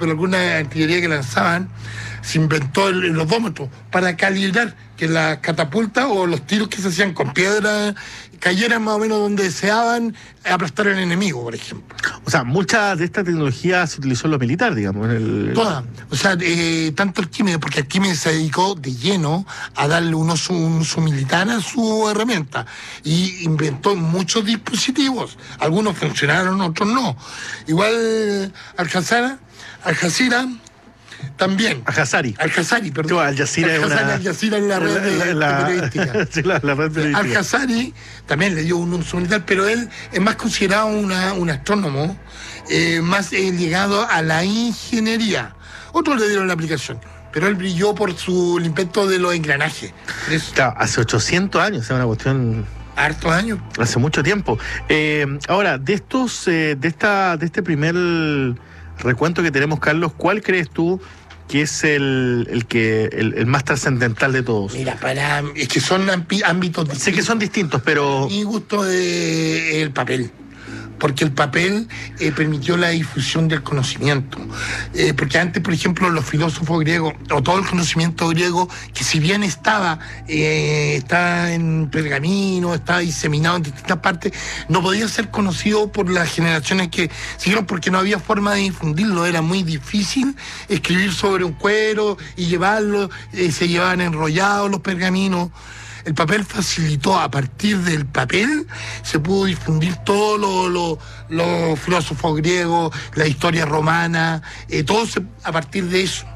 por alguna artillería que lanzaban, se inventó el odómetro para calibrar que las catapultas o los tiros que se hacían con piedra cayeran más o menos donde deseaban aplastar al enemigo, por ejemplo. O sea, mucha de esta tecnología se utilizó en lo militar, digamos. Toda. O sea, tanto Arquímedes, porque Arquímedes se dedicó de lleno a darle un uso militar a su herramienta y inventó muchos dispositivos. Algunos funcionaron, otros no. Igual Alcázar también. Al-Jazari, perdón. Al-Jazira es la red periodística. Sí, la red periodística. Al-Jazari también le dio un uso militar, pero él es más considerado un astrónomo, más ligado a la ingeniería. Otros le dieron la aplicación, pero él brilló por el invento de los engranajes. Claro, hace 800 años, es una cuestión... Hartos años. Hace mucho tiempo. Ahora, de este primer recuento que tenemos, Carlos, ¿cuál crees tú que es el más trascendental de todos? Mira, es que son ámbitos distintos. Sé que son distintos, pero... Mi gusto es el papel. Porque el papel permitió la difusión del conocimiento. Porque antes, por ejemplo, los filósofos griegos, o todo el conocimiento griego, que si bien estaba en pergamino, estaba diseminado en distintas partes, no podía ser conocido por las generaciones que siguieron, porque no había forma de difundirlo. Era muy difícil escribir sobre un cuero y llevarlo, se llevaban enrollados los pergaminos. El papel facilitó, a partir del papel se pudo difundir todos los filósofos griegos, la historia romana, a partir de eso.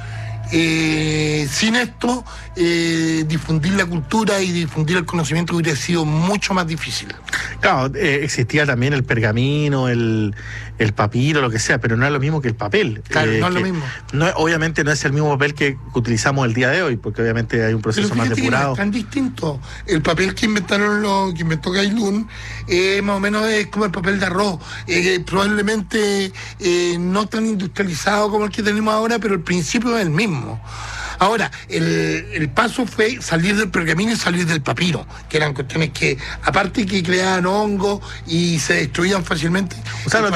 Sin esto, difundir la cultura y difundir el conocimiento hubiera sido mucho más difícil. Claro, existía también el pergamino, el papiro, lo que sea, pero no es lo mismo que el papel. Claro, no es lo mismo. Obviamente no es el mismo papel que utilizamos el día de hoy, porque obviamente hay un proceso más depurado. Es tan distinto. El papel que inventó Gailún, más o menos es como el papel de arroz. Probablemente no tan industrializado como el que tenemos ahora, pero el principio es el mismo. Ahora, el paso fue salir del pergamino y salir del papiro, que eran cuestiones que, aparte que creaban hongos y se destruían fácilmente. O sea,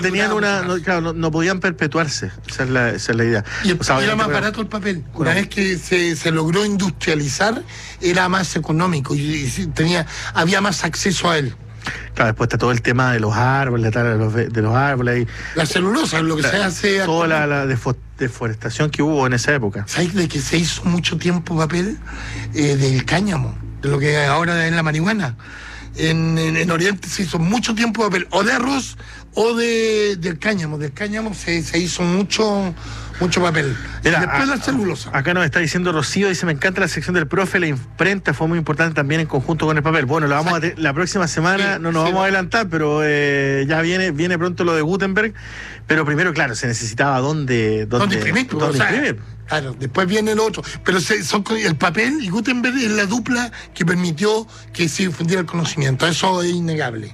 no podían perpetuarse. Esa es la idea. Y era más barato el papel. Una vez que se logró industrializar, era más económico y había más acceso a él. Claro, después está todo el tema de los árboles, de los árboles. La celulosa, lo que se hace... Toda la deforestación que hubo en esa época. ¿Sabes de que se hizo mucho tiempo papel? Del cáñamo, de lo que ahora es la marihuana. En Oriente se hizo mucho tiempo papel, o de arroz o del cáñamo. Del cáñamo se hizo mucho papel. Mira, después la celulosa. Acá nos está diciendo Rocío, dice: me encanta la sección del profe, la imprenta fue muy importante también en conjunto con el papel. Bueno, la próxima semana, no nos vamos a adelantar, pero ya viene pronto lo de Gutenberg. Pero primero, claro, se necesitaba dónde imprimir. Claro, después viene el otro. Pero el papel y Gutenberg es la dupla que permitió que se difundiera el conocimiento. Eso es innegable.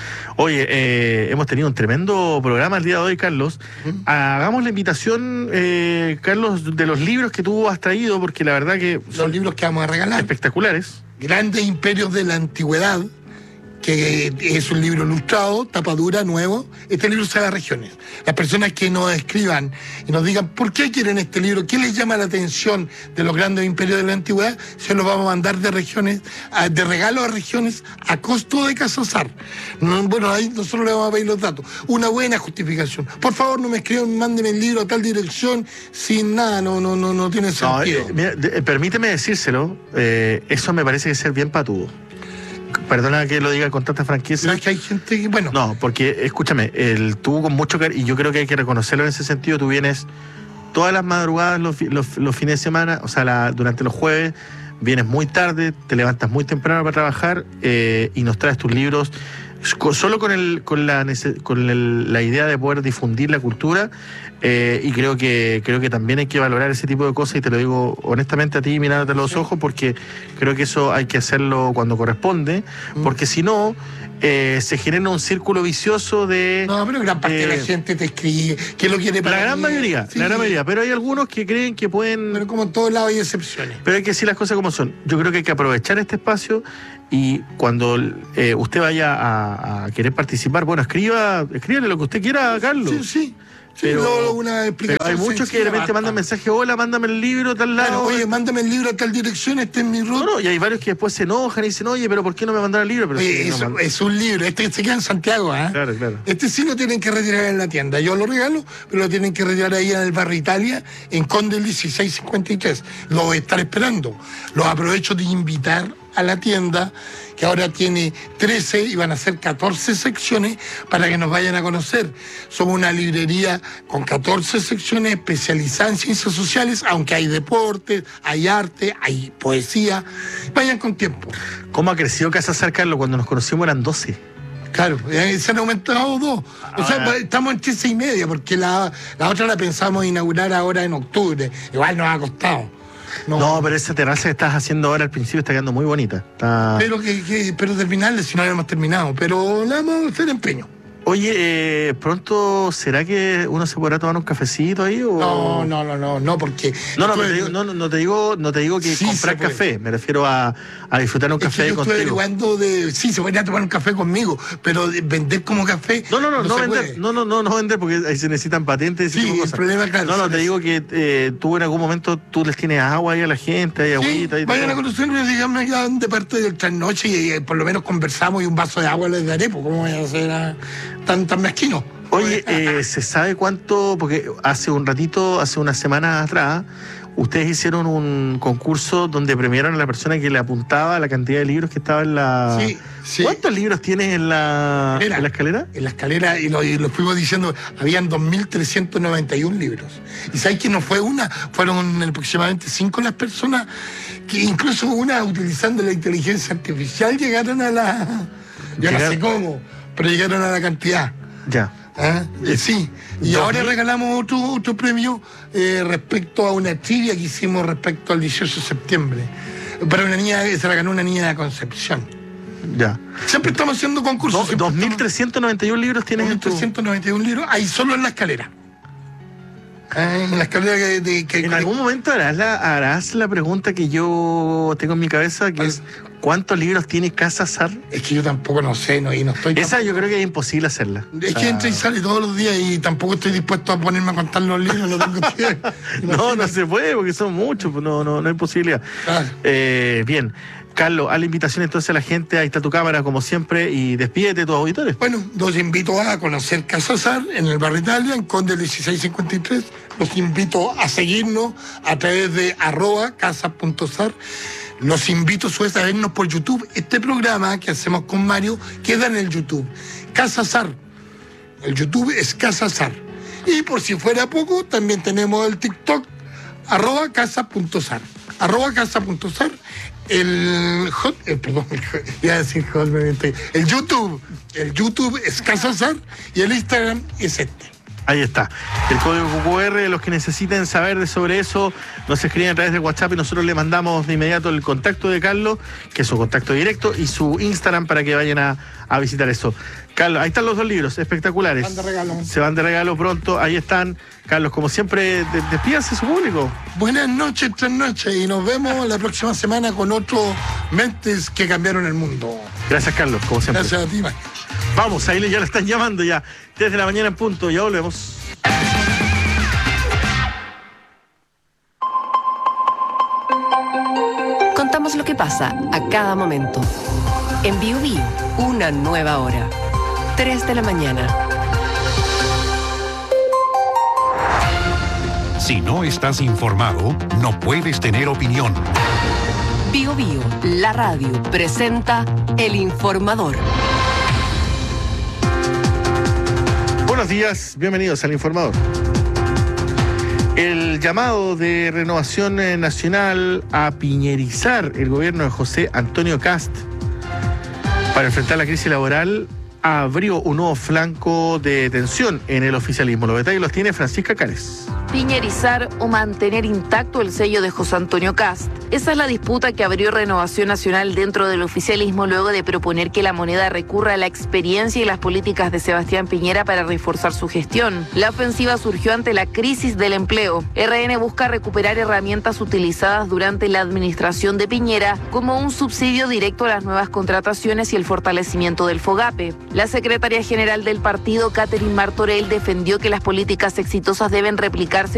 Oye, hemos tenido un tremendo programa el día de hoy, Carlos. Hagamos la invitación, Carlos, de los libros que tú has traído, porque la verdad que son los libros que vamos a regalar. Espectaculares. Grandes imperios de la antigüedad, que es un libro ilustrado, tapadura, nuevo. Este libro se da a regiones. Las personas que nos escriban y nos digan por qué quieren este libro, qué les llama la atención de los grandes imperios de la antigüedad, se los vamos a mandar de regalo a regiones a costo de Casazar. Bueno, ahí nosotros le vamos a pedir los datos. Una buena justificación. Por favor, no me escriban, mándenme el libro a tal dirección, sin nada, no tiene sentido. Mira, permíteme decírselo, eso me parece que es ser bien patudo. Perdona que lo diga con tanta franqueza. ¿Sabes que hay gente que, bueno? No, porque, escúchame, tú con mucho cariño, y yo creo que hay que reconocerlo en ese sentido, tú vienes todas las madrugadas, los fines de semana, o sea, durante los jueves, vienes muy tarde, te levantas muy temprano para trabajar y nos traes tus libros, solo con la idea de poder difundir la cultura. Y creo que también hay que valorar ese tipo de cosas, y te lo digo honestamente a ti, mirándote a los ojos, porque creo que eso hay que hacerlo cuando corresponde, porque si no se genera un círculo vicioso de... No, pero gran parte de la gente te escribe que lo quiere para la gran mayoría, pero hay algunos que creen que pueden... Pero como en todos lados hay excepciones. Pero hay que decir las cosas como son. Yo creo que hay que aprovechar este espacio, y cuando usted vaya a querer participar, bueno, escríbale lo que usted quiera, Carlos. Sí. pero, una explicación pero hay muchos que de repente mandan mensaje, hola, mándame el libro, tal lado. Claro, oye, mándame el libro a tal dirección, este es mi root. No, y hay varios que después se enojan y dicen, oye, pero ¿por qué no me mandaron el libro? Pero oye, es un libro, este se queda en Santiago, ¿eh? Claro. Este sí lo tienen que retirar en la tienda. Yo lo regalo, pero lo tienen que retirar ahí en el barrio Italia, en Conde 1653. Lo voy a estar esperando. Los aprovecho de invitar a la tienda, que ahora tiene 13 y van a ser 14 secciones para que nos vayan a conocer. Somos una librería con 14 secciones especializadas en ciencias sociales, aunque hay deportes, hay arte, hay poesía. Vayan con tiempo. ¿Cómo ha crecido Casa Sar, Carlos? Cuando nos conocimos eran 12. Claro, se han aumentado 2. O sea, estamos en 13 y media, porque la otra la pensamos inaugurar ahora en octubre. Igual nos ha costado. No, pero esa terraza que estás haciendo ahora al principio está quedando muy bonita. Pero terminarle si no habíamos terminado. Pero le vamos a hacer empeño. Oye, pronto, ¿será que uno se podrá tomar un cafecito ahí? O... No, porque... No te digo que sí, comprar café, me refiero a disfrutar un café contigo. Estoy averiguando sí, se podría tomar un café conmigo, pero vender como café... No vender, porque ahí se necesitan patentes y sí, el problema, claro. Te digo que tú en algún momento tú les tienes agua ahí a la gente, hay agüita y vayan todo. a conocerme, díganme de parte del trasnoche y por lo menos conversamos y un vaso de agua les daré, pues ¿cómo voy a hacer tan mezquino? Oye, ¿se sabe cuánto? Porque hace unas semanas atrás, ustedes hicieron un concurso donde premiaron a la persona que le apuntaba la cantidad de libros que estaba en la... Sí. ¿Cuántos libros tienes en la escalera? En la escalera, y lo fuimos diciendo, habían 2.391 libros. Y ¿sabes que no fue una? Fueron aproximadamente 5 las personas, que incluso una utilizando la inteligencia artificial llegaron a la... Yo no sé cómo, pero llegaron a la cantidad. Ya. Sí, y ahora regalamos otro premio respecto a una trivia que hicimos respecto al 18 de septiembre. Para una niña, se la ganó una niña de Concepción. Ya. Siempre estamos haciendo concursos. 2.391 libros tienes en tu... 2.391 libros, ahí solo en la escalera. En la escalera que en algún momento harás la pregunta que yo tengo en mi cabeza, que es ¿cuántos libros tiene Casa Sar? Es que yo tampoco no sé, y no estoy... Esa yo creo que es imposible hacerla. Es que entra y sale todos los días y tampoco estoy dispuesto a ponerme a contar los libros, no tengo tiempo. No se puede, porque son muchos, no hay posibilidad. Claro. Bien. Carlos, a la invitación entonces a la gente, ahí está tu cámara como siempre, y despídete de tus auditores. Bueno, los invito a conocer Casa Sar en el barrio Italia, en Conde 1653. Los invito a seguirnos a través de @casa.sar. Los invito a vernos por YouTube. Este programa que hacemos con Mario queda en el YouTube. Casa Sar. El YouTube es Casa Sar. Y por si fuera poco, también tenemos el TikTok, @casa.sar. @casa.sar. El YouTube es Casa Sar y el Instagram es este. Ahí está. El código QR, los que necesiten saber sobre eso, nos escriben a través de WhatsApp y nosotros le mandamos de inmediato el contacto de Carlos, que es su contacto directo, y su Instagram para que vayan a visitar eso. Carlos, ahí están los 2 libros, espectaculares. Se van de regalo pronto, ahí están. Carlos, como siempre, despídase su público. Buenas noches, y nos vemos la próxima semana con otros mentes que cambiaron el mundo. Gracias, Carlos, como siempre. Gracias a ti, Mike. Vamos, ahí ya lo están llamando ya. Desde la mañana en punto, ya volvemos. Contamos lo que pasa a cada momento. En Biobío, una nueva hora. 3 de la mañana. Si no estás informado, no puedes tener opinión. Biobío, la radio, presenta El Informador. Buenos días, bienvenidos al Informador. El llamado de Renovación Nacional a piñerizar el gobierno de José Antonio Kast para enfrentar la crisis laboral abrió un nuevo flanco de tensión en el oficialismo. Los detalles los tiene Francisca Cárez. Piñerizar o mantener intacto el sello de José Antonio Kast. Esa es la disputa que abrió Renovación Nacional dentro del oficialismo luego de proponer que la moneda recurra a la experiencia y las políticas de Sebastián Piñera para reforzar su gestión. La ofensiva surgió ante la crisis del empleo. RN busca recuperar herramientas utilizadas durante la administración de Piñera, como un subsidio directo a las nuevas contrataciones y el fortalecimiento del FOGAPE. La secretaria general del partido, Catherine Martorell, defendió que las políticas exitosas deben replicarse